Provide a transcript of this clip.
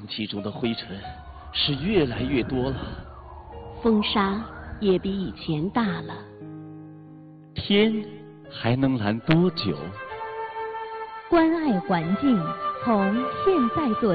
气中的灰尘是越来越多了， 风沙也比以前大了。 天还能蓝多久？ 关爱环境，从现在做